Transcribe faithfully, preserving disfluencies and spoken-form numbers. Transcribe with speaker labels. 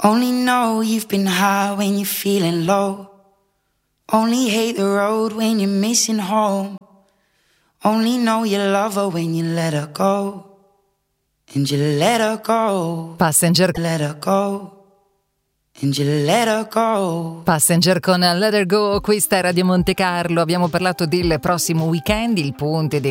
Speaker 1: Only know you've been high when you're feeling low. Only hate the road when you're missing home. Only know you love her when you let her go. And you let her go.
Speaker 2: Passenger.
Speaker 1: Let her go. And you let her go.
Speaker 2: Passenger con Let Her Go. Questa è Radio Monte Carlo. Abbiamo parlato del prossimo weekend, il ponte del